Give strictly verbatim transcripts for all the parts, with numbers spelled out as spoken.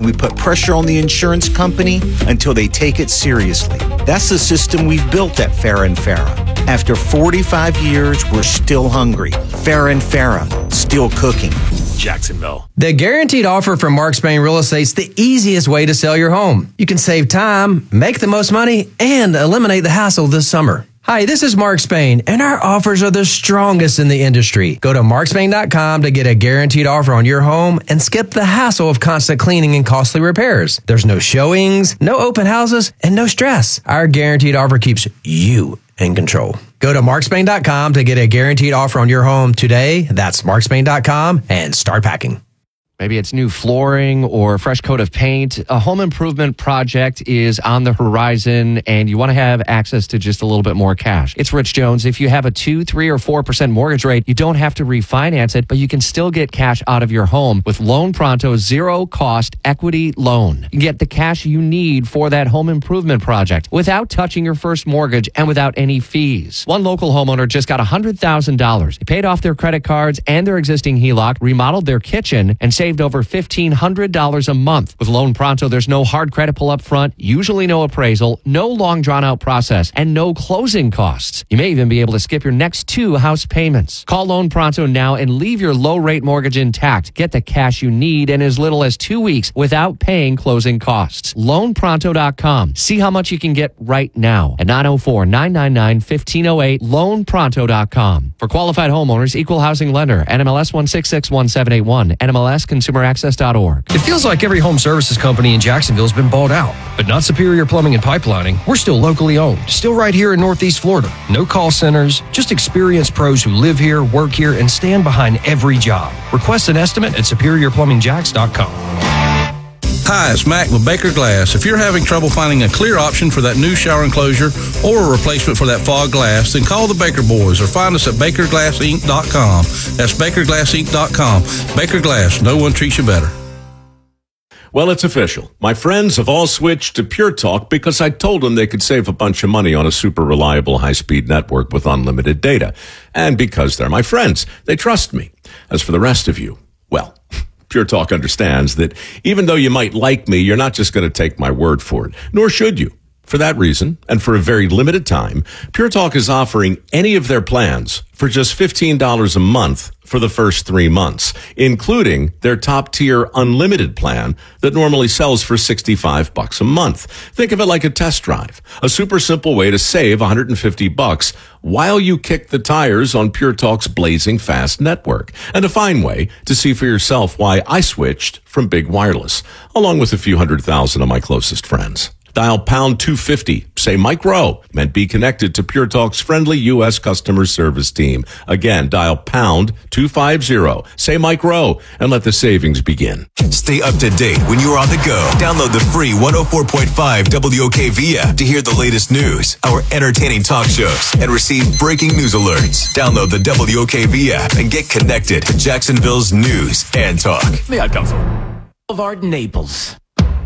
we put pressure on the insurance company until they take it seriously. That's the system we've built at Farah and Farah. After forty-five years, we're still hungry. Farah and Farah, still cooking. Jacksonville. The Guaranteed Offer from Mark Spain Real Estate is the easiest way to sell your home. You can save time, make the most money, and eliminate the hassle this summer. Hi, this is Mark Spain, and our offers are the strongest in the industry. Go to mark spain dot com to get a guaranteed offer on your home and skip the hassle of constant cleaning and costly repairs. There's no showings, no open houses, and no stress. Our guaranteed offer keeps you in control. Go to mark spain dot com to get a guaranteed offer on your home today. That's mark spain dot com and start packing. Maybe it's new flooring or a fresh coat of paint. A home improvement project is on the horizon and you want to have access to just a little bit more cash. It's Rich Jones. If you have a two, three, or four percent mortgage rate, you don't have to refinance it, but you can still get cash out of your home with Loan Pronto's zero-cost equity loan. You can get the cash you need for that home improvement project without touching your first mortgage and without any fees. One local homeowner just got one hundred thousand dollars. They paid off their credit cards and their existing H E L O C, remodeled their kitchen, and saved saved over fifteen hundred dollars a month. With Loan Pronto, there's no hard credit pull up front, usually no appraisal, no long drawn out process, and no closing costs. You may even be able to skip your next two house payments. Call Loan Pronto now and leave your low rate mortgage intact. Get the cash you need in as little as two weeks without paying closing costs. loan pronto dot com. See how much you can get right now at nine oh four, nine nine nine, one five oh eight, loan pronto dot com. For qualified homeowners, equal housing lender, N M L S one six six one seven eight one, N M L S consumer access dot org. It feels like every home services company in Jacksonville has been bought out, but not Superior Plumbing and Pipelining. We're still locally owned, still right here in Northeast Florida. No call centers, just experienced pros who live here, work here, and stand behind every job. Request an estimate at superior plumbing jacks dot com. Hi, it's Mac with Baker Glass. If you're having trouble finding a clear option for that new shower enclosure or a replacement for that fog glass, then call the Baker Boys or find us at baker glass inc dot com. That's baker glass inc dot com. Baker Glass, no one treats you better. Well, it's official. My friends have all switched to Pure Talk because I told them they could save a bunch of money on a super reliable high-speed network with unlimited data. And because they're my friends, they trust me. As for the rest of you, well, Pure Talk understands that even though you might like me, you're not just going to take my word for it, nor should you. For that reason, and for a very limited time, Pure Talk is offering any of their plans for just fifteen dollars a month for the first three months, including their top-tier unlimited plan that normally sells for sixty-five bucks a month. Think of it like a test drive, a super simple way to save one hundred fifty bucks while you kick the tires on Pure Talk's blazing fast network, and a fine way to see for yourself why I switched from Big Wireless, along with a few hundred thousand of my closest friends. Dial pound two fifty, say Mike Rowe, and be connected to Pure Talk's friendly U S customer service team. Again, dial pound two fifty, say Mike Rowe, and let the savings begin. Stay up to date when you're on the go. Download the free one oh four point five W O K V app to hear the latest news, our entertaining talk shows, and receive breaking news alerts. Download the W O K V app and get connected to Jacksonville's news and talk. The Ad Council. Boulevard, Naples.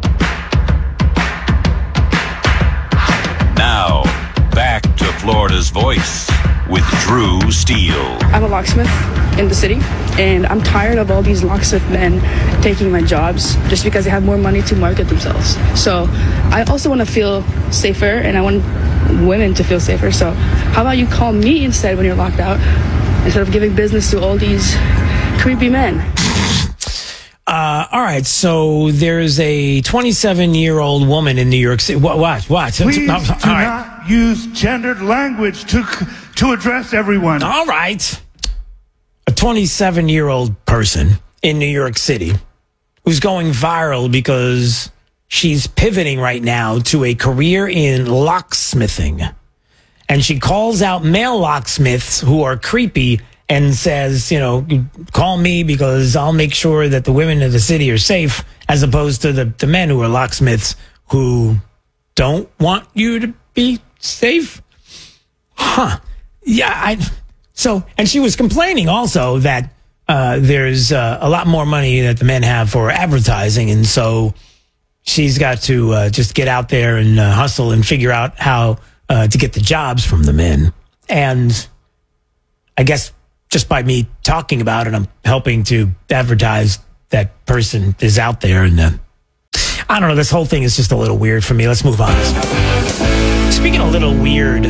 Now, back to Florida's Voice with Drew Steele. I'm a locksmith in the city, and I'm tired of all these locksmith men taking my jobs just because they have more money to market themselves. So I also want to feel safer, and I want women to feel safer. So how about you call me instead when you're locked out, instead of giving business to all these creepy men? Uh, all right, so there's a twenty-seven-year-old woman in New York City. What? What? What? Please no, do right. not use gendered language to to address everyone. All right. A twenty-seven-year-old person in New York City who's going viral because she's pivoting right now to a career in locksmithing. And she calls out male locksmiths who are creepy and says, you know, call me because I'll make sure that the women of the city are safe, as opposed to the, the men who are locksmiths who don't want you to be safe. Huh. Yeah. I, so, and she was complaining also that uh, there's uh, a lot more money that the men have for advertising. And so she's got to uh, just get out there and uh, hustle and figure out how uh, to get the jobs from the men. And I guess just by me talking about it, I'm helping to advertise that person is out there. And uh, I don't know. This whole thing is just a little weird for me. Let's move on. Speaking of a little weird,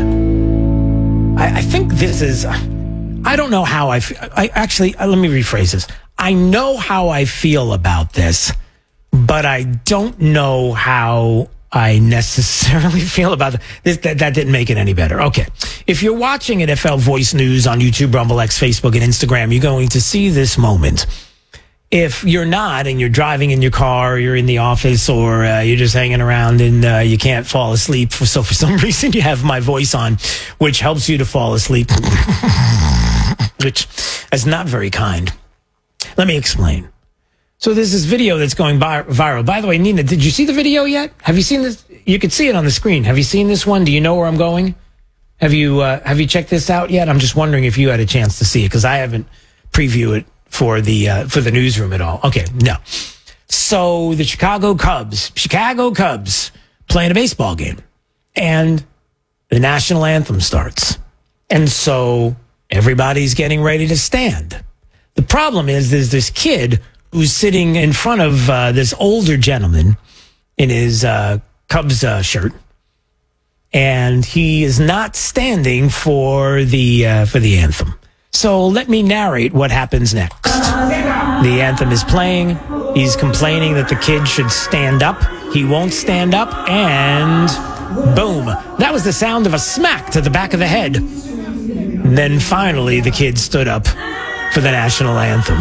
I, I think this is, I don't know how I feel. I actually, let me rephrase this. I know how I feel about this, but I don't know how I necessarily feel about this. That, that didn't make it any better. Okay. If you're watching at F L Voice News on YouTube, Rumble X, Facebook, and Instagram, you're going to see this moment. If you're not, and you're driving in your car, or you're in the office, or uh, you're just hanging around and uh, you can't fall asleep, for, so for some reason you have my voice on, which helps you to fall asleep, which is not very kind. Let me explain. So there's this video that's going vi- viral. By the way, Nina, did you see the video yet? Have you seen this? You could see it on the screen. Have you seen this one? Do you know where I'm going? Have you uh, have you checked this out yet? I'm just wondering if you had a chance to see it, because I haven't previewed it for the uh, for the newsroom at all. Okay, no. So the Chicago Cubs, Chicago Cubs playing a baseball game, and the national anthem starts. And so everybody's getting ready to stand. The problem is there's this kid who's sitting in front of uh, this older gentleman in his uh, Cubs uh, shirt, and he is not standing for the uh, for the anthem. So let me narrate what happens next. The anthem is playing. He's complaining that the kid should stand up. He won't stand up, and boom. That was the sound of a smack to the back of the head. And then finally, the kid stood up for the national anthem.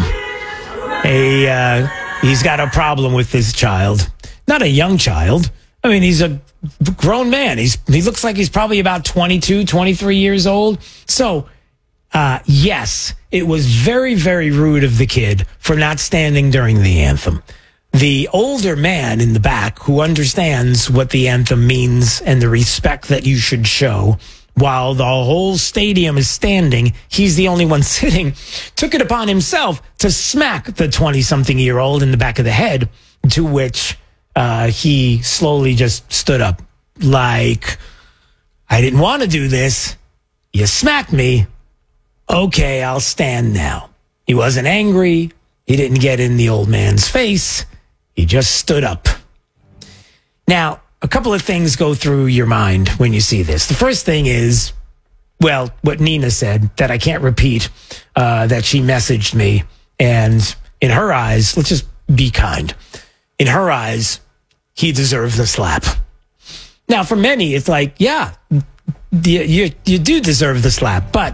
A, uh, he's got a problem with this child. Not a young child. I mean, he's a grown man. He's He looks like he's probably about twenty-two, twenty-three years old. So, Uh, yes, it was very, very rude of the kid for not standing during the anthem. The older man in the back, who understands what the anthem means and the respect that you should show, while the whole stadium is standing, he's the only one sitting, took it upon himself to smack the twenty-something-year-old in the back of the head, to which uh, he slowly just stood up like, I didn't want to do this. You smacked me. Okay, I'll stand now. He wasn't angry. He didn't get in the old man's face. He just stood up. Now, a couple of things go through your mind when you see this. The first thing is, well, what Nina said, that I can't repeat, uh, that she messaged me. And in her eyes, let's just be kind. In her eyes, he deserves a slap. Now, for many, it's like, yeah, you, you, you do deserve the slap, but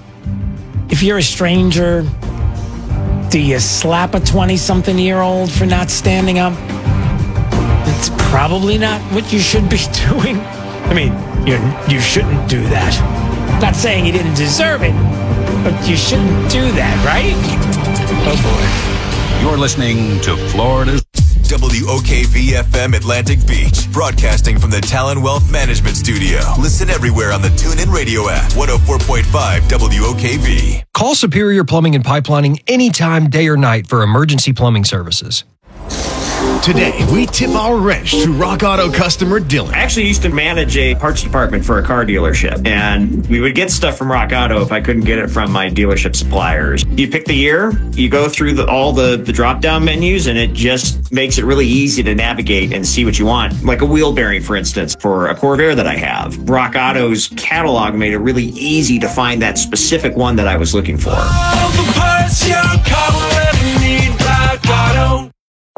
if you're a stranger, do you slap a twenty-something-year-old for not standing up? It's probably not what you should be doing. I mean, you you shouldn't do that. Not saying he didn't deserve it, but you shouldn't do that, right? Oh, boy. You're listening to Florida's W O K V F M Atlantic Beach, broadcasting from the Talon Wealth Management Studio. Listen everywhere on the TuneIn Radio app. one oh four point five W O K V. Call Superior Plumbing and Pipelining anytime, day or night, for emergency plumbing services. Today, we tip our wrench to Rock Auto customer Dylan. I actually used to manage a parts department for a car dealership, and we would get stuff from Rock Auto if I couldn't get it from my dealership suppliers. You pick the year, you go through the, all the, the drop-down menus, and it just makes it really easy to navigate and see what you want. Like a wheel bearing, for instance, for a Corvair that I have. Rock Auto's catalog made it really easy to find that specific one that I was looking for. All the parts your car will ever need, Rock Auto.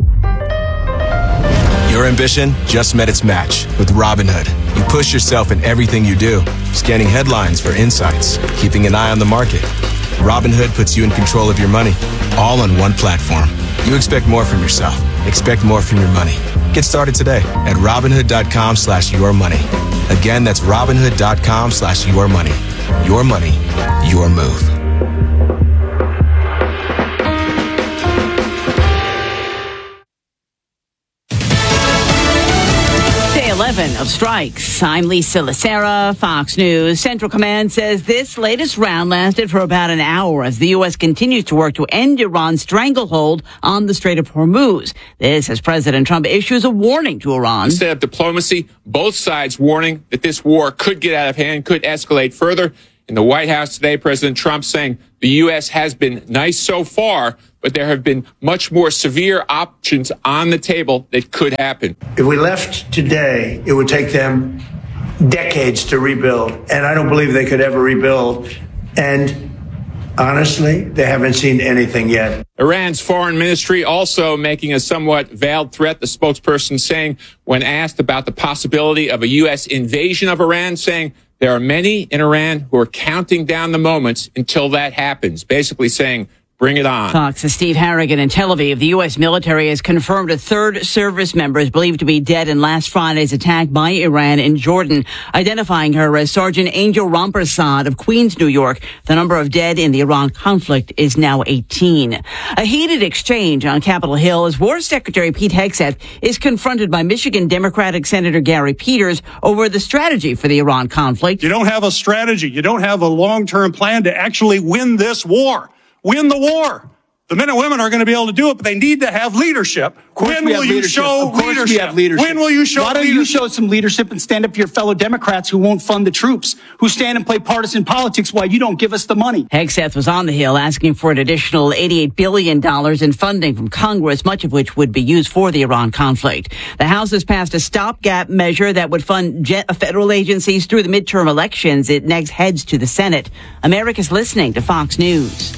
Your ambition just met its match with Robinhood. You push yourself in everything you do, scanning headlines for insights, keeping an eye on the market. Robinhood puts you in control of your money, all on one platform. You expect more from yourself. Expect more from your money. Get started today at Robinhood.com slash your money. Again, that's Robinhood.com slash your money. Your money, your move. eleven of strikes. I'm Lisa Lacera, Fox News. Central Command says this latest round lasted for about an hour as the U S continues to work to end Iran's stranglehold on the Strait of Hormuz. This as President Trump issues a warning to Iran. Instead of diplomacy, both sides warning that this war could get out of hand, could escalate further. In the White House today, President Trump saying the U S has been nice so far, but there have been much more severe options on the table that could happen. If we left today, it would take them decades to rebuild, and I don't believe they could ever rebuild. And honestly, they haven't seen anything yet. Iran's foreign ministry also making a somewhat veiled threat, the spokesperson saying when asked about the possibility of a U S invasion of Iran, saying there are many in Iran who are counting down the moments until that happens, basically saying, bring it on. Fox's Steve Harrigan in Tel Aviv. The U S military has confirmed a third service member is believed to be dead in last Friday's attack by Iran in Jordan, identifying her as Sergeant Angel Rampersad of Queens, New York. The number of dead in the Iran conflict is now eighteen. A heated exchange on Capitol Hill as War Secretary Pete Hegseth is confronted by Michigan Democratic Senator Gary Peters over the strategy for the Iran conflict. You don't have a strategy. You don't have a long-term plan to actually win this war. Win the war. The men and women are going to be able to do it, but they need to have leadership. When will you show leadership? We have leadership? When will you show Why don't leadership? you show some leadership and stand up to your fellow Democrats who won't fund the troops, who stand and play partisan politics while you don't give us the money? Hegseth was on the Hill asking for an additional eighty-eight billion dollars in funding from Congress, much of which would be used for the Iran conflict. The House has passed a stopgap measure that would fund jet federal agencies through the midterm elections. It next heads to the Senate. America's listening to Fox News.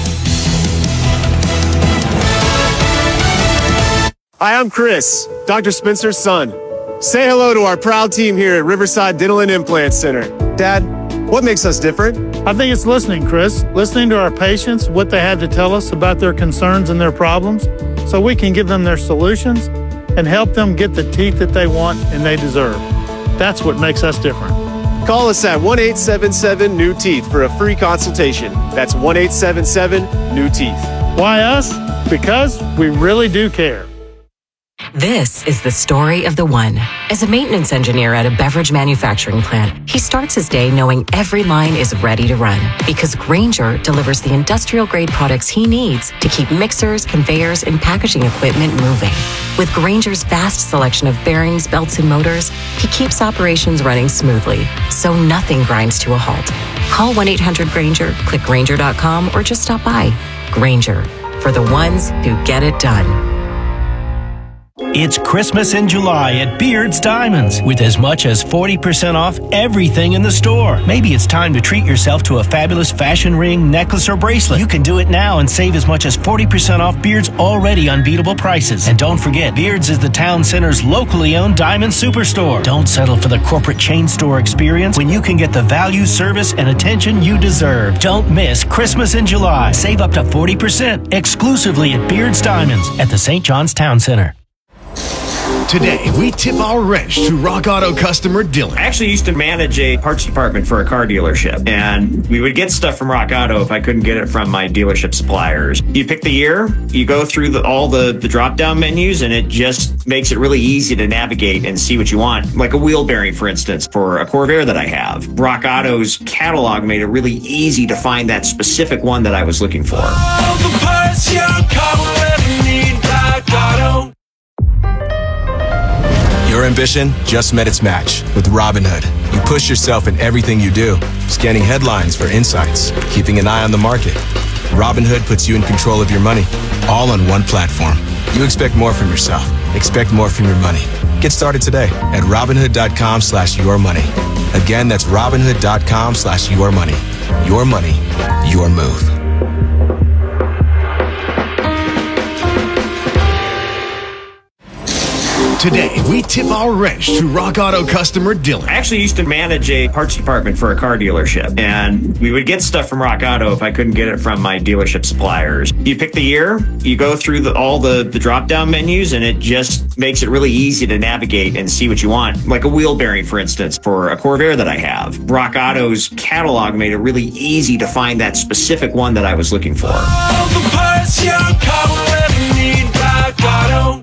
Hi, I'm Chris, Doctor Spencer's son. Say hello to our proud team here at Riverside Dental and Implant Center. Dad, what makes us different? I think it's listening, Chris. Listening to our patients, what they have to tell us about their concerns and their problems, so we can give them their solutions and help them get the teeth that they want and they deserve. That's what makes us different. Call us at one eight seven seven new teeth for a free consultation. That's one eight seven seven new teeth. Why us? Because we really do care. This is the story of the one. As a maintenance engineer at a beverage manufacturing plant, he starts his day knowing every line is ready to run because Grainger delivers the industrial-grade products he needs to keep mixers, conveyors, and packaging equipment moving. With Grainger's vast selection of bearings, belts, and motors, he keeps operations running smoothly, so nothing grinds to a halt. Call one eight hundred Grainger, click Grainger dot com, or just stop by. Grainger, for the ones who get it done. It's Christmas in July at Beard's Diamonds with as much as forty percent off everything in the store. Maybe it's time to treat yourself to a fabulous fashion ring, necklace, or bracelet. You can do it now and save as much as forty percent off Beard's already unbeatable prices. And don't forget, Beard's is the town center's locally owned diamond superstore. Don't settle for the corporate chain store experience when you can get the value, service, and attention you deserve. Don't miss Christmas in July. Save up to forty percent exclusively at Beard's Diamonds at the Saint John's Town Center. Today, we tip our wrench to Rock Auto customer Dylan. I actually used to manage a parts department for a car dealership, and we would get stuff from Rock Auto if I couldn't get it from my dealership suppliers. You pick the year, you go through the, all the, the drop-down menus, and it just makes it really easy to navigate and see what you want. Like a wheel bearing, for instance, for a Corvair that I have. Rock Auto's catalog made it really easy to find that specific one that I was looking for. All the parts your car will ever need, Rock Auto. Your ambition just met its match with Robinhood. You push yourself in everything you do, scanning headlines for insights, keeping an eye on the market. Robinhood puts you in control of your money, all on one platform. You expect more from yourself. Expect more from your money. Get started today at Robinhood.com slash your money. Again, that's Robinhood.com slash your money. Your money, your move. Today, we tip our wrench to Rock Auto customer Dylan. I actually used to manage a parts department for a car dealership, and we would get stuff from Rock Auto if I couldn't get it from my dealership suppliers. You pick the year, you go through the, all the, the drop-down menus, and it just makes it really easy to navigate and see what you want. Like a wheel bearing, for instance, for a Corvair that I have. Rock Auto's catalog made it really easy to find that specific one that I was looking for. All the parts your car will ever need, Rock Auto.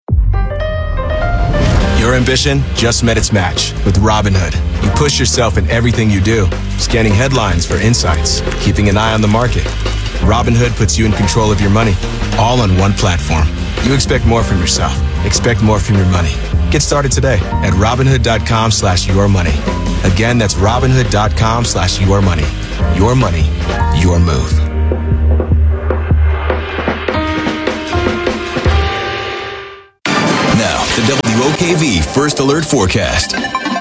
Your ambition just met its match with Robinhood. You push yourself in everything you do, scanning headlines for insights, keeping an eye on the market. Robinhood puts you in control of your money, all on one platform. You expect more from yourself. Expect more from your money. Get started today at Robinhood.com slash your money. Again, that's Robinhood.com slash your money. Your money, your move. O K V First Alert Forecast.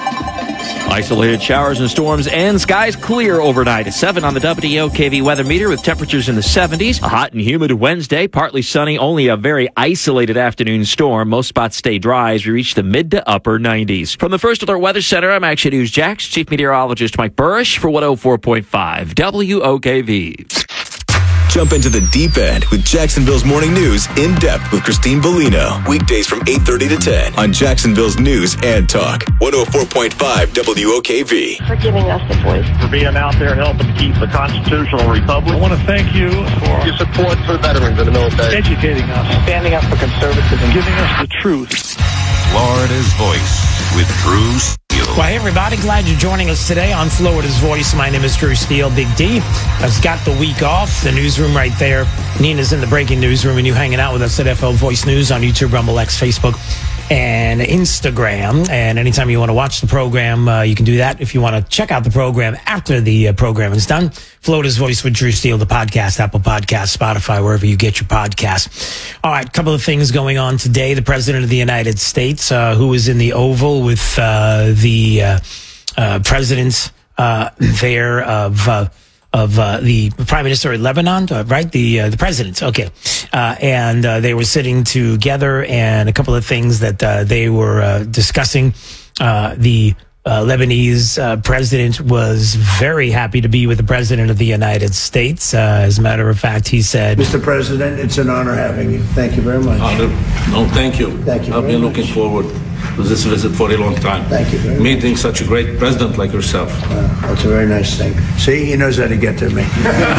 Isolated showers and storms and skies clear overnight. seven on the W O K V weather meter with temperatures in the seventies. A hot and humid Wednesday, partly sunny, only a very isolated afternoon storm. Most spots stay dry as we reach the mid to upper nineties. From the First Alert Weather Center, I'm Action News Jax, Chief Meteorologist Mike Burrish for one oh four point five W O K V. Jump into the deep end with Jacksonville's Morning News in depth with Christine Bellino. Weekdays from eight thirty to ten on Jacksonville's News and Talk. one oh four point five W O K V. For giving us the voice. For being out there helping keep the constitutional republic. I want to thank you for your support for veterans in the military. Educating us. Standing up for conservatism. Giving us the truth. Florida's Voice with Drew Steele. Well, hey, everybody. Glad you're joining us today on Florida's Voice. My name is Drew Steele. Big D has got the week off. The newsroom right there. Nina's in the breaking newsroom, and you hanging out with us at F L Voice News on YouTube, Rumble, X, Facebook, and Instagram. And anytime you want to watch the program, uh, you can do that. If you want to check out the program after the uh, program is done, Florida's Voice with Drew Steele, the podcast, Apple Podcasts, Spotify, wherever you get your podcasts. All right, a couple of things going on today. The President of the United States, uh, who is in the Oval with uh, the uh, uh, presidents uh, there of... Uh, of uh, the Prime Minister of Lebanon, uh, right? The uh, the presidents, okay. Uh, and uh, they were sitting together, and a couple of things that uh, they were uh, discussing. Uh, the uh, Lebanese uh, president was very happy to be with the President of the United States. Uh, as a matter of fact, he said, Mister President, it's an honor having you. Thank you very much. Honor. No, thank you. Thank you I've been looking much. forward to this visit for a long time. Thank you very Meeting much. such a great president like yourself. Uh, that's a very nice thing. See, he knows how to get to me. he,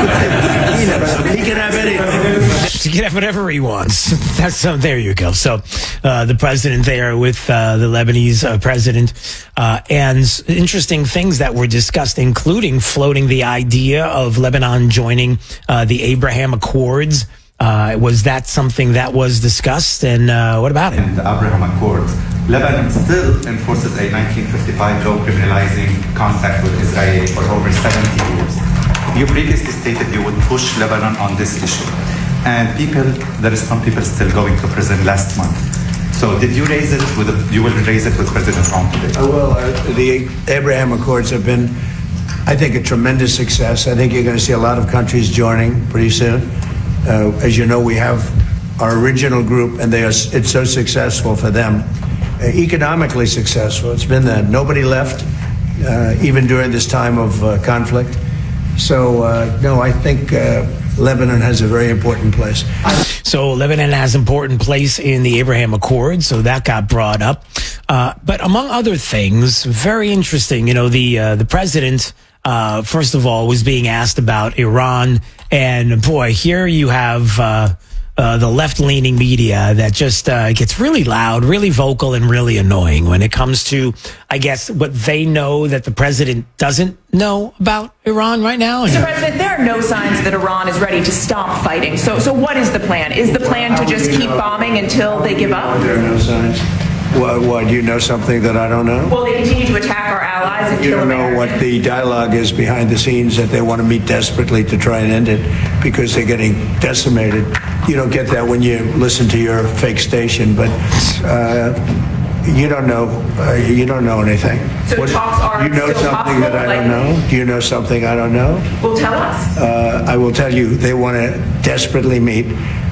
knows. He can have anything. He can have whatever he wants. That's um, there you go. So, uh, the president there with uh, the Lebanese uh, president, uh, and interesting things that were discussed, including floating the idea of Lebanon joining uh, the Abraham Accords. Uh, was that something that was discussed? And uh, what about it? In the Abraham Accords, Lebanon still enforces a nineteen fifty-five law criminalizing contact with Israel for over seventy years. You previously stated you would push Lebanon on this issue. And people, there is some people still going to prison last month. So did you raise it with, the, you will raise it with President Trump today? Uh, well, uh, the Abraham Accords have been, I think, a tremendous success. I think you're going to see a lot of countries joining pretty soon. Uh, as you know, we have our original group, and they are, it's so successful for them. Uh, economically successful. It's been that. Nobody left, uh, even during this time of uh, conflict. So, uh, no, I think uh, Lebanon has a very important place. So Lebanon has an important place in the Abraham Accords, so that got brought up. Uh, but among other things, very interesting, you know, the uh, the president, uh, first of all, was being asked about Iran. And boy, here you have uh, uh, the left-leaning media that just uh, gets really loud, really vocal, and really annoying when it comes to, I guess, what they know that the president doesn't know about Iran right now. Mister President, there are no signs that Iran is ready to stop fighting. So, so what is the plan? Is the plan to just keep bombing until they give up? There are no signs. Why, why, do you know something that I don't know? Well, they continue to attack our allies and You kill don't know Americans. what the dialogue is behind the scenes, that they want to meet desperately to try and end it because they're getting decimated. You don't get that when you listen to your fake station, but uh, you don't know. Uh, you don't know anything. So What- talks are you know still something that I don't possible, know? Do you know something I don't know? Well, tell us. Uh, I will tell you, they want to desperately meet.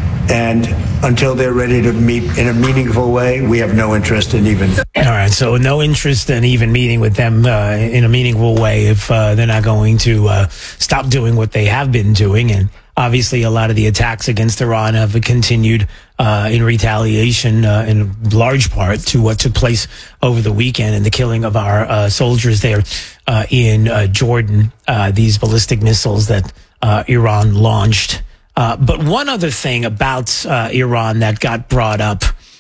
And until they're ready to meet in a meaningful way, we have no interest in even. All right, so no interest in even meeting with them uh, in a meaningful way if uh, they're not going to uh, stop doing what they have been doing. And obviously, a lot of the attacks against Iran have continued uh, in retaliation, uh, in large part, to what took place over the weekend and the killing of our uh, soldiers there uh, in uh, Jordan. Uh, these ballistic missiles that uh, Iran launched. Uh, but one other thing about uh, Iran that got brought up,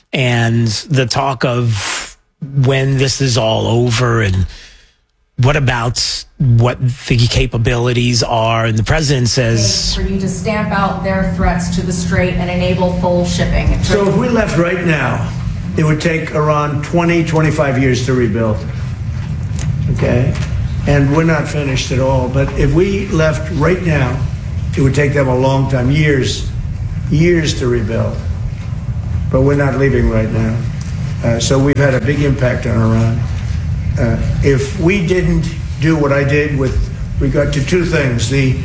and the talk of when this is all over, and what about what the capabilities are, and the president says, for you to stamp out their threats to the Strait and enable full shipping. So if we left right now, it would take Iran twenty, twenty-five years to rebuild. Okay? And we're not finished at all. But if we left right now, it would take them a long time, years, years to rebuild. But we're not leaving right now. Uh, so we've had a big impact on Iran. Uh, if we didn't do what I did with regard to two things, the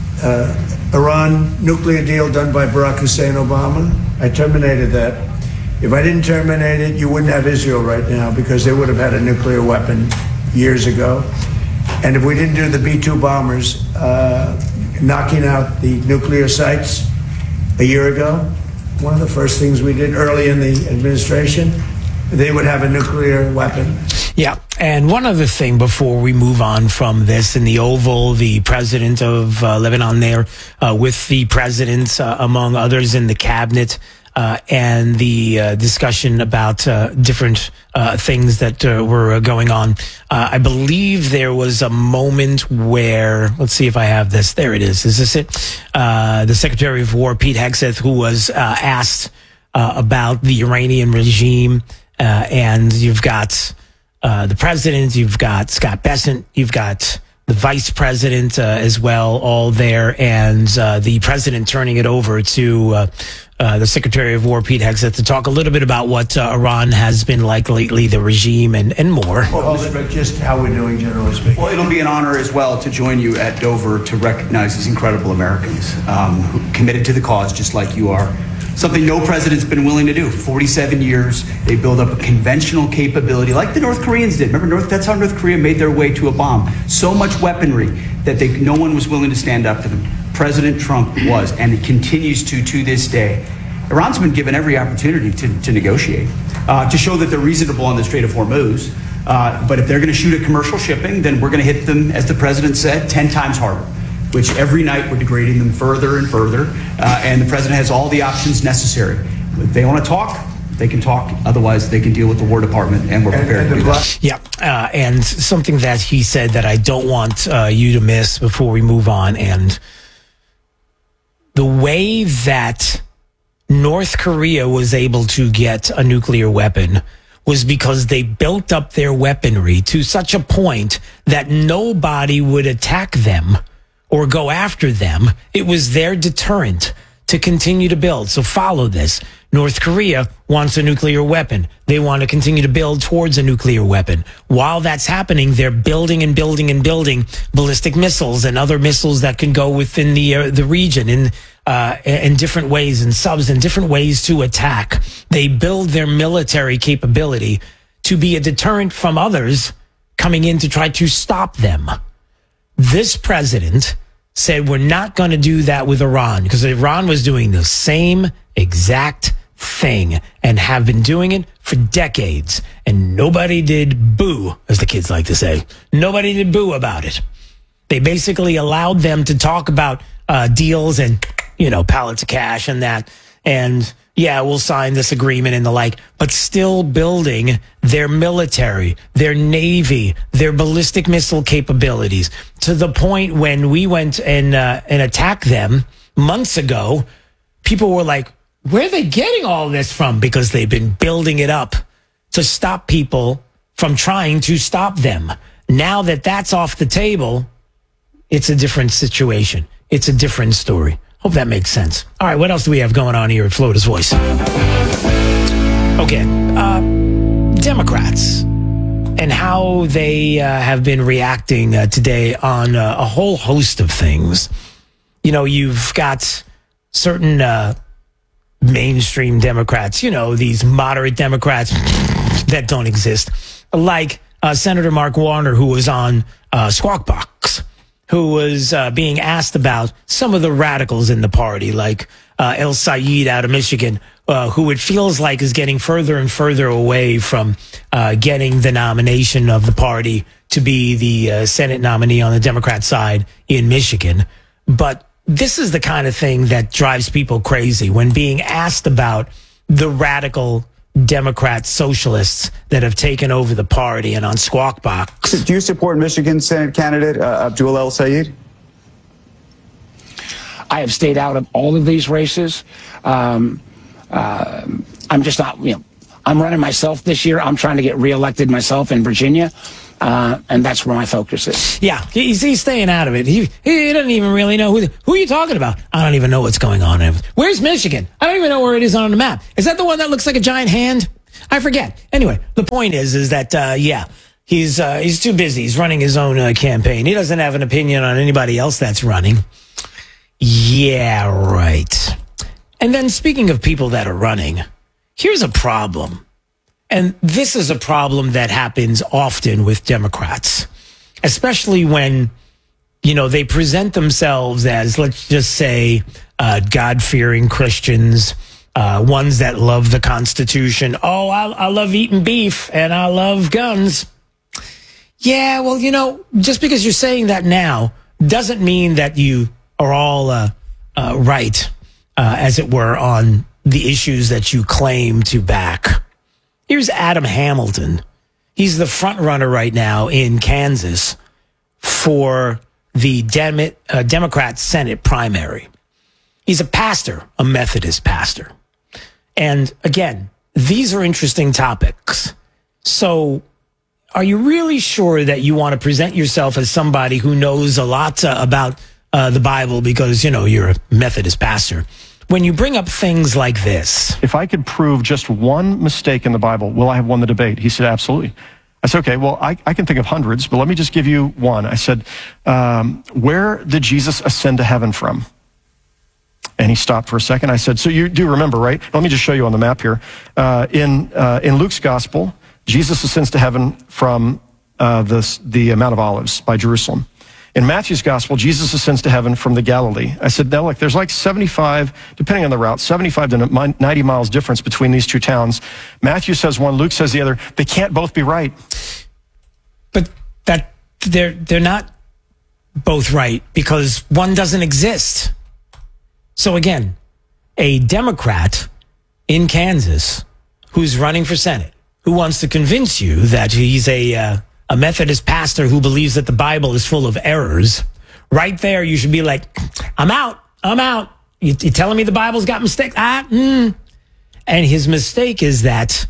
uh, Iran nuclear deal done by Barack Hussein Obama, I terminated that. If I didn't terminate it, you wouldn't have Israel right now because they would have had a nuclear weapon years ago. And if we didn't do the B two bombers, uh, knocking out the nuclear sites a year ago, one of the first things we did early in the administration, they would have a nuclear weapon. Yeah, and one other thing before we move on from this, in the Oval, the president of uh, Lebanon there uh, with the presidents, uh, among others in the cabinet, uh, and the uh, discussion about uh, different uh, things that uh, were going on. Uh, I believe there was a moment where, let's see if I have this. There it is. Is this it? Uh, the Secretary of War, Pete Hegseth, who was uh, asked uh, about the Iranian regime, uh, and you've got uh, the president, you've got Scott Bessent, you've got the vice president uh, as well, all there, and uh, the president turning it over to uh, uh, the Secretary of War, Pete Hegseth, to talk a little bit about what uh, Iran has been like lately, the regime, and, and more. Well, just how we're doing, generally speaking. Well, it'll be an honor as well to join you at Dover to recognize these incredible Americans um, who committed to the cause just like you are. Something no president's been willing to do. forty-seven years, they build up a conventional capability like the North Koreans did. Remember, North, that's how North Korea made their way to a bomb. So much weaponry that they, no one was willing to stand up to them. President Trump was, and it continues to to this day. Iran's been given every opportunity to, to negotiate, uh, to show that they're reasonable on the Strait of Hormuz. Uh, but if they're going to shoot at commercial shipping, then we're going to hit them, as the president said, ten times harder, which every night we're degrading them further and further. Uh, and the president has all the options necessary. If they want to talk, they can talk. Otherwise, they can deal with the War Department, and we're prepared to do that. Yeah, uh, and something that he said that I don't want uh, you to miss before we move on, and the way that North Korea was able to get a nuclear weapon was because they built up their weaponry to such a point that nobody would attack them or go after them. It was their deterrent to continue to build. So follow this. North Korea wants a nuclear weapon. They want to continue to build towards a nuclear weapon. While that's happening, they're building and building and building ballistic missiles and other missiles that can go within the uh, the region in uh, in different ways, and subs in different ways to attack. They build their military capability to be a deterrent from others coming in to try to stop them. This president said we're not going to do that with Iran because Iran was doing the same exact thing and have been doing it for decades. And nobody did boo, as the kids like to say. Nobody did boo about it. They basically allowed them to talk about uh, deals and, you know, pallets of cash and that. And yeah, we'll sign this agreement and the like, but still building their military, their navy, their ballistic missile capabilities to the point when we went and uh, and attacked them months ago, people were like, where are they getting all this from? Because they've been building it up to stop people from trying to stop them. Now that that's off the table, it's a different situation. It's a different story. Hope that makes sense. All right, what else do we have going on here at Florida's Voice? Okay, uh, Democrats and how they uh, have been reacting uh, today on uh, a whole host of things. You know, you've got certain uh, mainstream Democrats, you know, these moderate Democrats that don't exist, like uh, Senator Mark Warner, who was on uh, Squawk Box, who was uh, being asked about some of the radicals in the party, like uh, El Sayed out of Michigan, uh, who it feels like is getting further and further away from uh, getting the nomination of the party to be the uh, Senate nominee on the Democrat side in Michigan. But this is the kind of thing that drives people crazy when being asked about the radical Democrat socialists that have taken over the party. And on Squawk Box, do you support Michigan Senate candidate uh, Abdul El Sayed? I have stayed out of all of these races. Um, uh, I'm just not, you know, I'm running myself this year. I'm trying to get reelected myself in Virginia. Uh, and that's where my focus is. Yeah, he's, he's staying out of it. He he doesn't even really know who who are you talking about. I don't even know what's going on. Where's Michigan? I don't even know where it is on the map. Is that the one that looks like a giant hand? I forget. Anyway, the point is, is that, uh, yeah, he's, uh, he's too busy. He's running his own uh, campaign. He doesn't have an opinion on anybody else that's running. Yeah, right. And then speaking of people that are running, here's a problem. And this is a problem that happens often with Democrats, especially when, you know, they present themselves as, let's just say, uh, God-fearing Christians, uh, ones that love the Constitution. Oh, I, I love eating beef and I love guns. Yeah, well, you know, just because you're saying that now doesn't mean that you are all uh, uh, right, uh, as it were, on the issues that you claim to back. Here's Adam Hamilton. He's the front runner right now in Kansas for the Dem- uh, Democrat Senate primary. He's a pastor, a Methodist pastor. And again, these are interesting topics. So are you really sure that you want to present yourself as somebody who knows a lot uh, about uh, the Bible because, you know, you're a Methodist pastor? When you bring up things like this. If I could prove just one mistake in the Bible, will I have won the debate? He said, absolutely. I said, okay, well, I, I can think of hundreds, but let me just give you one. I said, um, where did Jesus ascend to heaven from? And he stopped for a second. I said, so you do remember, right? Let me just show you on the map here. Uh, in uh, in Luke's gospel, Jesus ascends to heaven from uh, the, the Mount of Olives by Jerusalem. In Matthew's gospel, Jesus ascends to heaven from the Galilee. I said, now look, there's like seventy-five, depending on the route, seventy-five to ninety miles difference between these two towns. Matthew says one, Luke says the other. They can't both be right. But that they're they're not both right because one doesn't exist. So again, a Democrat in Kansas who's running for Senate, who wants to convince you that he's a uh, a Methodist pastor who believes that the Bible is full of errors, right there you should be like, I'm out, I'm out. You, you're telling me the Bible's got mistakes? Ah, mm. And his mistake is that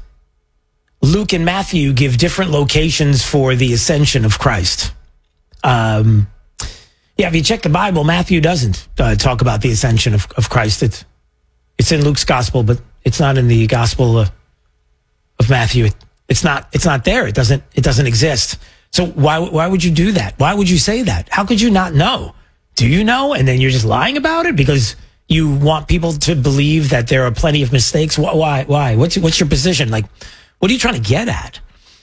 Luke and Matthew give different locations for the ascension of Christ. Um, yeah, if you check the Bible, Matthew doesn't uh, talk about the ascension of, of Christ. It's, it's in Luke's gospel, but it's not in the gospel of, of Matthew. It, It's not, it's not there. It doesn't, it doesn't exist. So why, why would you do that? Why would you say that? How could you not know? Do you know? And then you're just lying about it because you want people to believe that there are plenty of mistakes. Why, why? What's, what's your position? Like, what are you trying to get at?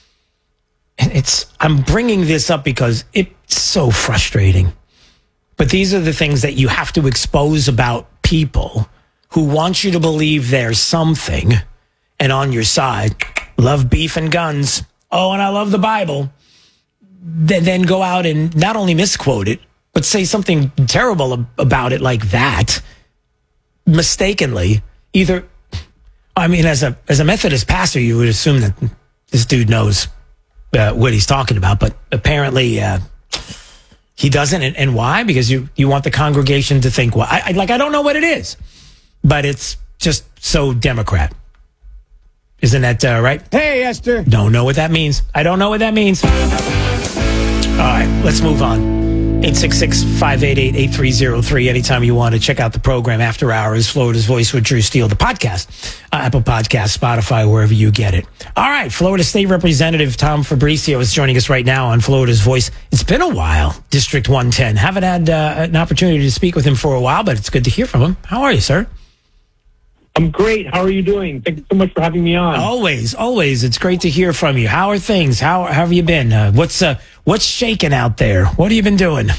And it's, I'm bringing this up because it's so frustrating. But these are the things that you have to expose about people who want you to believe there's something and on your side, love beef and guns. Oh, and I love the Bible. Then, then go out and not only misquote it, but say something terrible about it like that, mistakenly. Either, I mean, as a as a Methodist pastor, you would assume that this dude knows uh, what he's talking about, but apparently uh, he doesn't. And, and why? Because you you want the congregation to think, well, I, I like I don't know what it is, but it's just so Democrat. Isn't that uh, right? Hey, Esther. Don't know what that means. I don't know what that means. All right, let's move on. eight six six, five eight eight, eight three zero three. Anytime you want to check out the program After Hours, Florida's Voice with Drew Steele, the podcast, uh, Apple Podcasts, Spotify, wherever you get it. All right, Florida State Representative Tom Fabricio is joining us right now on Florida's Voice. It's been a while, District one ten. Haven't had uh, an opportunity to speak with him for a while, but it's good to hear from him. How are you, sir? I'm great. How are you doing? Thank you so much for having me on. Always, always. It's great to hear from you. How are things? How, how have you been? Uh, what's uh, what's shaking out there? What have you been doing?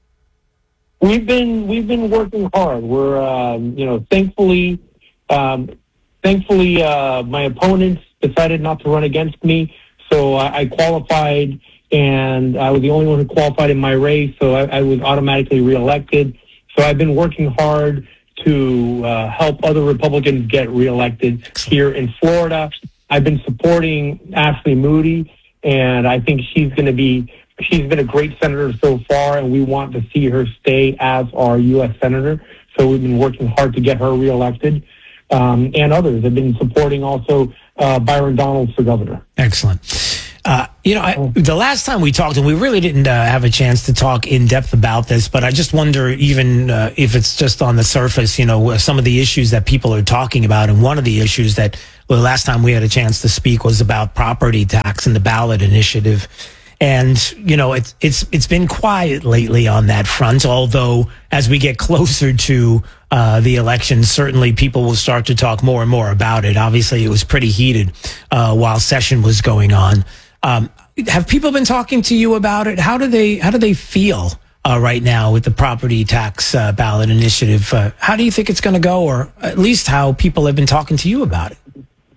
We've been we've been working hard. We're um, you know thankfully um, thankfully uh, my opponents decided not to run against me, so I, I qualified, and I was the only one who qualified in my race, so I, I was automatically reelected. So I've been working hard to uh, help other Republicans get reelected here in Florida. I've been supporting Ashley Moody, and I think she's going to be, she's been a great senator so far, and we want to see her stay as our U S senator. So we've been working hard to get her reelected. Um, and others have been supporting also uh, Byron Donalds for governor. Excellent. Uh, you know, I, the last time we talked, and we really didn't uh, have a chance to talk in depth about this, but I just wonder, even uh, if it's just on the surface, you know, some of the issues that people are talking about. And one of the issues that, well, the last time we had a chance to speak was about property tax and the ballot initiative. And, you know, it's, it's, it's been quiet lately on that front, although as we get closer to uh, the election, certainly people will start to talk more and more about it. Obviously, it was pretty heated uh, while session was going on. Um, have people been talking to you about it? How do they how do they feel uh, right now with the property tax uh, ballot initiative? Uh, how do you think it's going to go, or at least how people have been talking to you about it?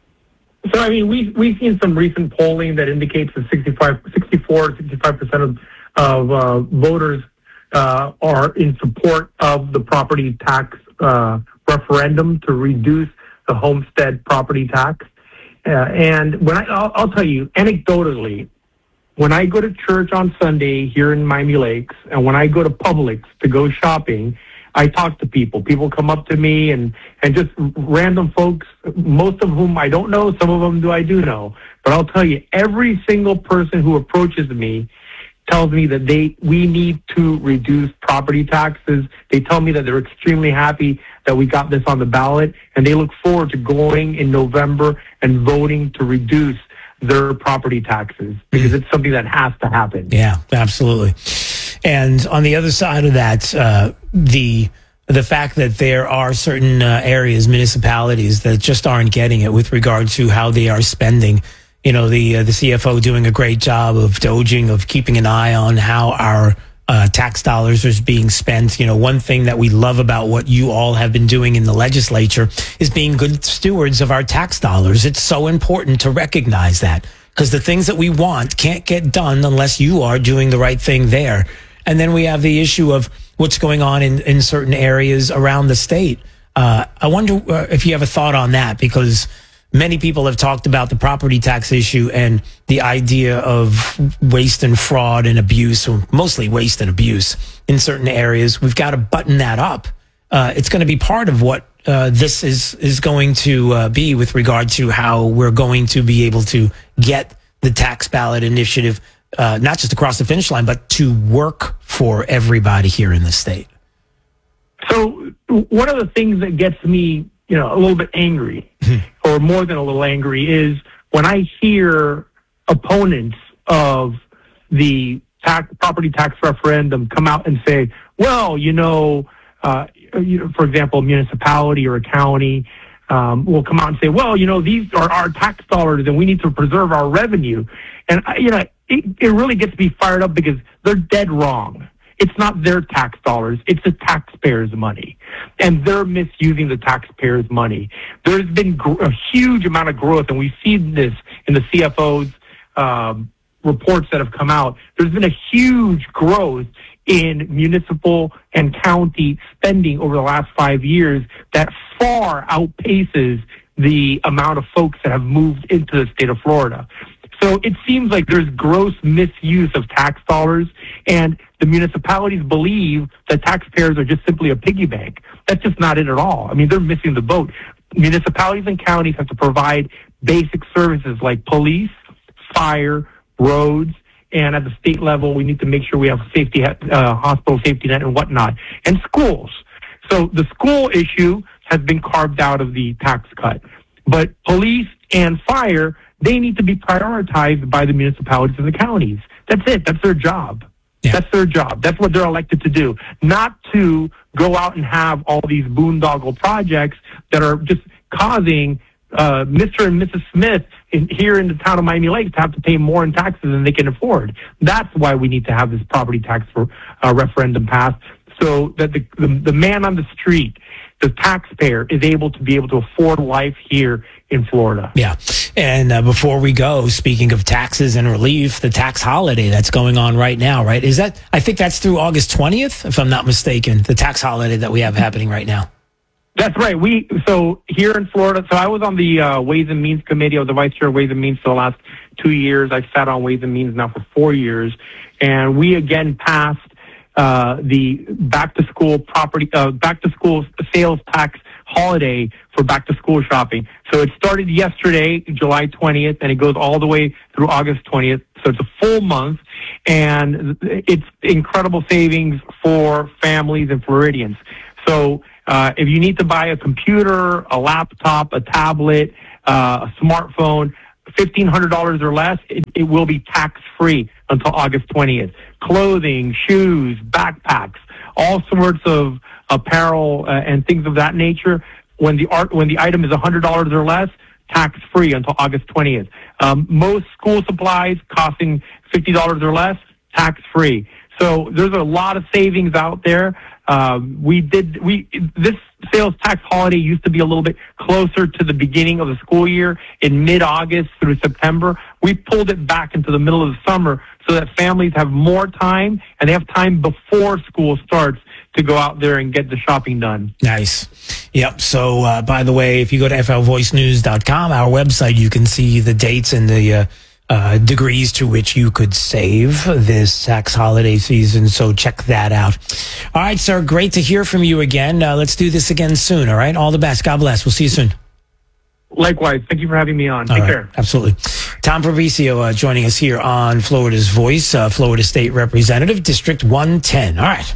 So, I mean, we, we've seen some recent polling that indicates that sixty-five, sixty-four, sixty-five percent of, of uh, voters uh, are in support of the property tax uh, referendum to reduce the homestead property tax. Uh, and when I, I'll, I'll tell you, anecdotally, when I go to church on Sunday here in Miami Lakes, and when I go to Publix to go shopping, I talk to people. People come up to me, and, and just random folks, most of whom I don't know, some of them do I do know. But I'll tell you, every single person who approaches me tells me that they we need to reduce property taxes. They tell me that they're extremely happy that we got this on the ballot, and they look forward to going in November and voting to reduce their property taxes, because it's something that has to happen. Yeah, absolutely. And on the other side of that, uh, the the fact that there are certain uh, areas, municipalities that just aren't getting it with regard to how they are spending. You know, the uh, the C F O doing a great job of dodging, of keeping an eye on how our uh, tax dollars are being spent. You know, one thing that we love about what you all have been doing in the legislature is being good stewards of our tax dollars. It's so important to recognize that, because the things that we want can't get done unless you are doing the right thing there. And then we have the issue of what's going on in, in certain areas around the state. Uh, I wonder uh, if you have a thought on that, because many people have talked about the property tax issue and the idea of waste and fraud and abuse, or mostly waste and abuse in certain areas. We've got to button that up. Uh, it's going to be part of what uh, this is, is going to uh, be with regard to how we're going to be able to get the tax ballot initiative Uh, not just across the finish line, but to work for everybody here in the state. So one of the things that gets me, you know, a little bit angry, or more than a little angry, is when I hear opponents of the tax, property tax referendum come out and say, well, you know, uh, you know, for example, a municipality or a county um, will come out and say, well, you know, these are our tax dollars and we need to preserve our revenue. And, you know, it, it really gets me fired up, because they're dead wrong. It's not their tax dollars. It's the taxpayers' money. And they're misusing the taxpayers' money. There's been gr- a huge amount of growth, and we've seen this in the C F O's um, reports that have come out. There's been a huge growth in municipal and county spending over the last five years that far outpaces the amount of folks that have moved into the state of Florida. So it seems like there's gross misuse of tax dollars, and the municipalities believe that taxpayers are just simply a piggy bank. That's just not it at all. I mean, they're missing the boat. Municipalities and counties have to provide basic services like police, fire, roads, and at the state level, we need to make sure we have safety, uh, hospital safety net and whatnot, and schools. So the school issue has been carved out of the tax cut. But police and fire, they need to be prioritized by the municipalities and the counties. That's it. That's their job. Yeah. That's their job. That's what they're elected to do. Not to go out and have all these boondoggle projects that are just causing uh, Mister and Missus Smith in, here in the town of Miami Lakes to have to pay more in taxes than they can afford. That's why we need to have this property tax for, uh, referendum passed, so that the, the the man on the street, the taxpayer, is able to be able to afford life here in Florida. Yeah. And uh, before we go, speaking of taxes and relief, the tax holiday that's going on right now, right? Is that, I think that's through August twentieth, if I'm not mistaken, the tax holiday that we have happening right now. That's right. We, so here in Florida, so I was on the uh, Ways and Means Committee. I was the vice chair of Ways and Means for the last two years. I've sat on Ways and Means now for four years. And we again passed uh, the back to school property, uh, back to school sales tax holiday for back-to-school shopping. So it started yesterday, July twentieth, and it goes all the way through August twentieth. So it's a full month, and it's incredible savings for families and Floridians. So uh, if you need to buy a computer, a laptop, a tablet, uh, a smartphone, fifteen hundred dollars or less, it, it will be tax-free until August twentieth. Clothing, shoes, backpacks, all sorts of apparel uh, and things of that nature. When the art, when the item is one hundred dollars or less, tax-free until August twentieth. Um, most school supplies costing fifty dollars or less, tax-free. So there's a lot of savings out there. Um, we did, we, this sales tax holiday used to be a little bit closer to the beginning of the school year in mid-August through September. We pulled it back into the middle of the summer so that families have more time and they have time before school starts to go out there and get the shopping done. Nice. Yep. So, uh, by the way, if you go to F L voice news dot com, our website, you can see the dates and the uh, uh, degrees to which you could save this tax holiday season. So check that out. All right, sir. Great to hear from you again. Uh, let's do this again soon. All right. All the best. God bless. We'll see you soon. Likewise. Thank you for having me on. Take All right, care. Absolutely. Tom Provicio uh, joining us here on Florida's Voice, uh, Florida State Representative, District one ten. All right.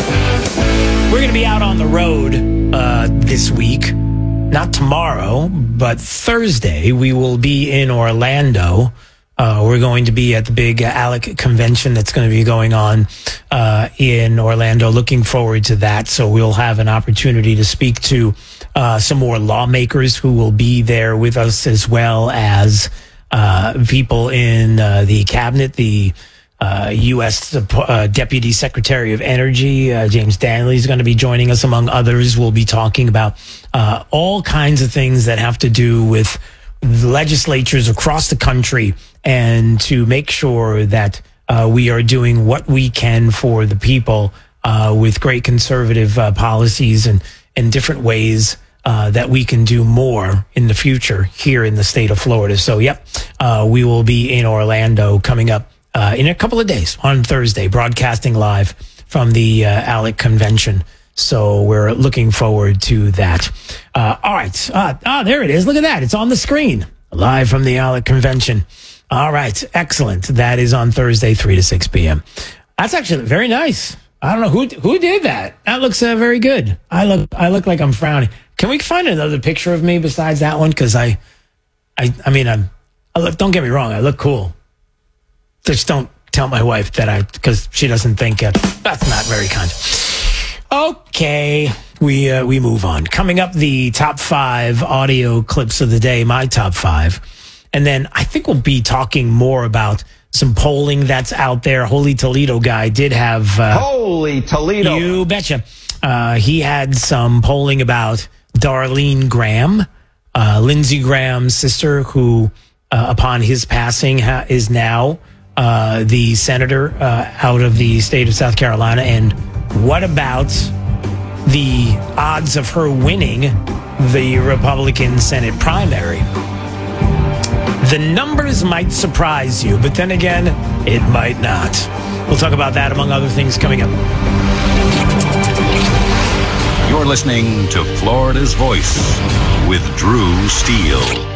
We're going to be out on the road uh, this week. Not tomorrow, but Thursday. We will be in Orlando. Uh, we're going to be at the big uh, ALEC convention that's going to be going on uh, in Orlando. Looking forward to that. So we'll have an opportunity to speak to uh, some more lawmakers who will be there with us, as well as uh, people in uh, the cabinet, the uh, U S Uh, Deputy Secretary of Energy, uh, James Danley, is going to be joining us, among others. We'll be talking about uh, all kinds of things that have to do with legislatures across the country, and to make sure that uh, we are doing what we can for the people uh, with great conservative uh, policies and, and different ways uh, that we can do more in the future here in the state of Florida. So, yep, uh, we will be in Orlando coming up uh, in a couple of days on Thursday, broadcasting live from the uh, ALEC convention. So we're looking forward to that. Uh, all right. Uh, ah, there it is. Look at that. It's on the screen. Live from the ALEC convention. All right. Excellent. That is on Thursday, three to six p.m. That's actually very nice. I don't know who who did that. That looks uh, very good. I look I look like I'm frowning. Can we find another picture of me besides that one? Because I, I, I mean, I'm. I look, don't get me wrong. I look cool. Just don't tell my wife that I, because she doesn't think uh, that's not very kind. Okay, we uh, we move on. Coming up, the top five audio clips of the day, my top five. And then I think we'll be talking more about some polling that's out there. Holy Toledo guy did have... Uh, Holy Toledo! You betcha. Uh, he had some polling about Darlene Graham, uh, Lindsey Graham's sister, who, uh, upon his passing, ha- is now uh, the senator uh, out of the state of South Carolina. And what about the odds of her winning the Republican Senate primary? The numbers might surprise you, but then again, it might not. We'll talk about that, among other things, coming up. You're listening to Florida's Voice with Drew Steele.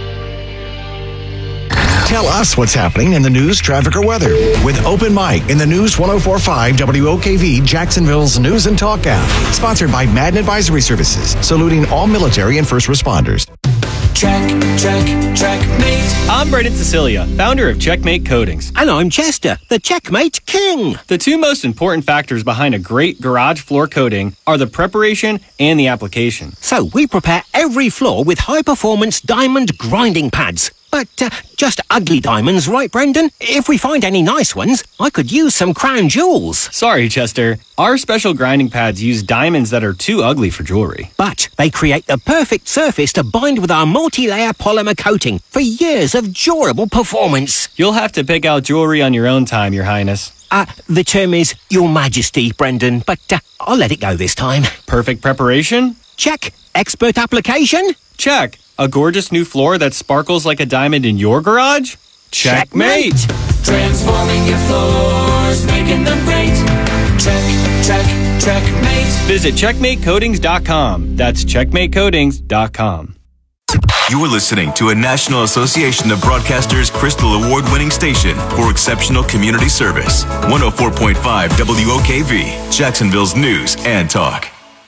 Tell us what's happening in the news, traffic, or weather with Open Mic in the News one oh four point five W O K V, Jacksonville's News and Talk app. Sponsored by Madden Advisory Services, saluting all military and first responders. Check, check, checkmate. I'm Brendan Cecilia, founder of Checkmate Coatings. And I'm Chester, the Checkmate King. The two most important factors behind a great garage floor coating are the preparation and the application. So we prepare every floor with high-performance diamond grinding pads. But uh, just ugly diamonds, right, Brendan? If we find any nice ones, I could use some crown jewels. Sorry, Chester. Our special grinding pads use diamonds that are too ugly for jewelry. But they create the perfect surface to bind with our multi-layer polymer coating for years of durable performance. You'll have to pick out jewelry on your own time, Your Highness. Uh, the term is Your Majesty, Brendan, but uh, I'll let it go this time. Perfect preparation? Check. Expert application? Check. A gorgeous new floor that sparkles like a diamond in your garage? Checkmate! Transforming your floors, making them great. Check, check, checkmate. Visit checkmate coatings dot com. That's checkmate coatings dot com. You are listening to a National Association of Broadcasters Crystal Award-winning station for exceptional community service. one oh four point five W O K V, Jacksonville's news and talk.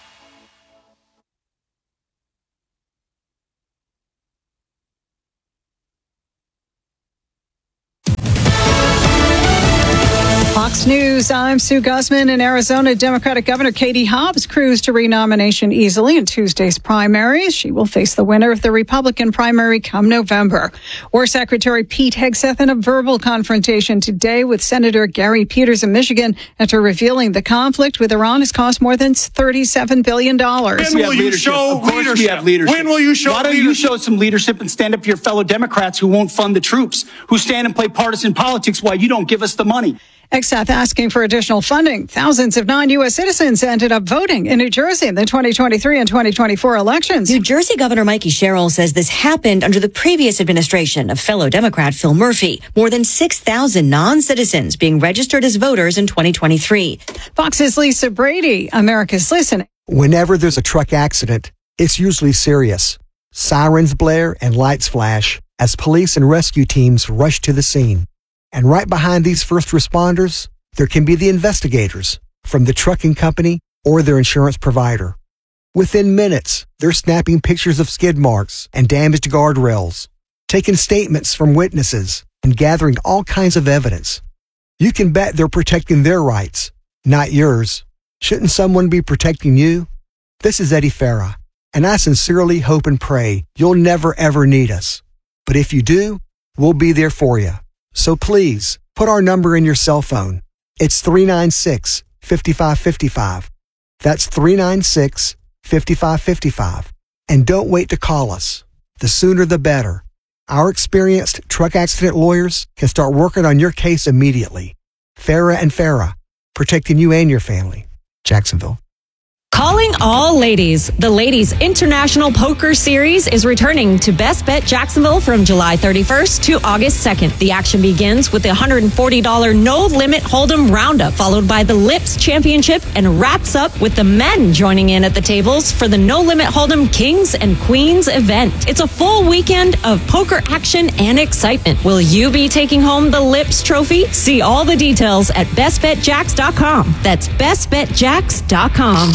Fox News, I'm Sue Guzman. In Arizona, Democratic Governor Katie Hobbs cruised to renomination easily in Tuesday's primaries. She will face the winner of the Republican primary come November. War Secretary Pete Hegseth in a verbal confrontation today with Senator Gary Peters of Michigan after revealing the conflict with Iran has cost more than thirty-seven billion dollars. When will you show leadership? We have leadership? When will you show Why don't leadership? you show some leadership and stand up to your fellow Democrats who won't fund the troops, who stand and play partisan politics while you don't give us the money? Hegseth asking for additional funding. Thousands of non-U S citizens ended up voting in New Jersey in the twenty twenty-three and twenty twenty-four elections. New Jersey Governor Mikey Sherrill says this happened under the previous administration of fellow Democrat Phil Murphy. More than six thousand non-citizens being registered as voters in twenty twenty-three. Fox's Lisa Brady, America's Listening. Whenever there's a truck accident, it's usually serious. Sirens blare and lights flash as police and rescue teams rush to the scene. And right behind these first responders, there can be the investigators from the trucking company or their insurance provider. Within minutes, they're snapping pictures of skid marks and damaged guardrails, taking statements from witnesses, and gathering all kinds of evidence. You can bet they're protecting their rights, not yours. Shouldn't someone be protecting you? This is Eddie Farah, and I sincerely hope and pray you'll never ever need us. But if you do, we'll be there for you. So please, put our number in your cell phone. It's three nine six, five five five five. That's three nine six, five five five five. And don't wait to call us. The sooner the better. Our experienced truck accident lawyers can start working on your case immediately. Farah and Farah, protecting you and your family. Jacksonville. Calling all ladies. The Ladies International Poker Series is returning to Best Bet Jacksonville from July thirty-first to August second. The action begins with the one hundred forty dollars No Limit Hold'em Roundup, followed by the Lips Championship, and wraps up with the men joining in at the tables for the No Limit Hold'em Kings and Queens event. It's a full weekend of poker action and excitement. Will you be taking home the Lips Trophy? See all the details at best bet jacks dot com. That's best bet jacks dot com.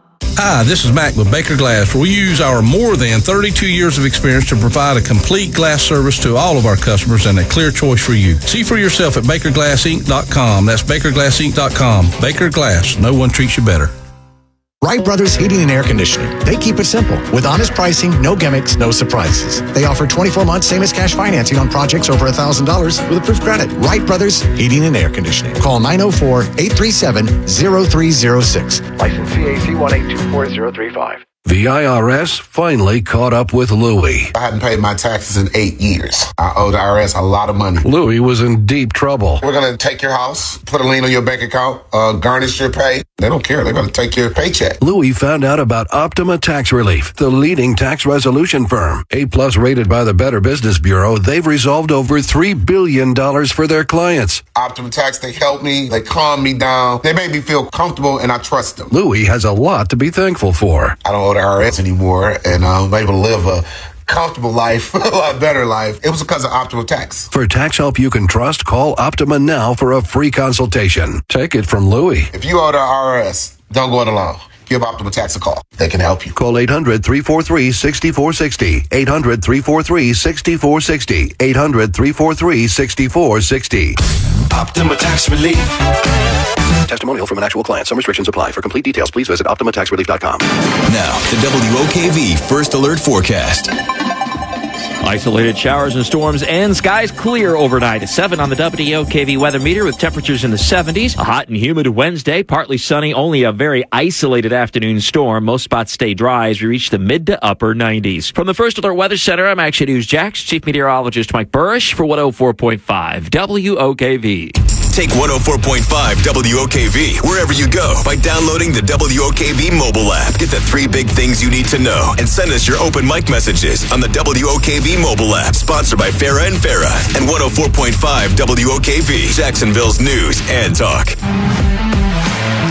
Hi, this is Mac with Baker Glass, where we use our more than thirty-two years of experience to provide a complete glass service to all of our customers and a clear choice for you. See for yourself at baker glass inc dot com. That's baker glass inc dot com. Baker Glass, no one treats you better. Wright Brothers Heating and Air Conditioning. They keep it simple with honest pricing, no gimmicks, no surprises. They offer twenty-four months same as cash financing on projects over one thousand dollars with approved credit. Wright Brothers Heating and Air Conditioning. Call nine oh four, eight three seven, oh three oh six. License C A C one eight two four zero three five. The I R S finally caught up with Louie. I hadn't paid my taxes in eight years. I owe the I R S a lot of money. Louie was in deep trouble. We're going to take your house, put a lien on your bank account, uh, garnish your pay. They don't care. They're going to take your paycheck. Louie found out about Optima Tax Relief, the leading tax resolution firm. A-plus rated by the Better Business Bureau, they've resolved over three billion dollars for their clients. Optima Tax, they help me. They calm me down. They make me feel comfortable, and I trust them. Louie has a lot to be thankful for. I don't owe the I R S anymore, and I'm able to live a comfortable life, a lot better life. It was because of Optima Tax. For tax help you can trust, call Optima now for a free consultation. Take it from Louie. If you owe the I R S, don't go it alone. Give Optima Tax a call. They can help you. Call eight hundred, three four three, six four six zero. eight hundred, three four three, six four six zero. eight hundred, three four three, six four six zero. Optima Tax Relief. Testimonial from an actual client. Some restrictions apply. For complete details, please visit optima tax relief dot com. Now, the W O K V First Alert Forecast. Isolated showers and storms and skies clear overnight. A seven on the W O K V weather meter with temperatures in the seventies. A hot and humid Wednesday, partly sunny, only a very isolated afternoon storm. Most spots stay dry as we reach the mid to upper nineties. From the First Alert Weather Center, I'm Action News Jax, Chief Meteorologist Mike Burrish for one oh four point five W O K V. Take one oh four point five W O K V wherever you go by downloading the W O K V mobile app. Get the three big things you need to know and send us your open mic messages on the W O K V mobile app. Sponsored by Farah and Farah and one oh four point five W O K V, Jacksonville's news and talk.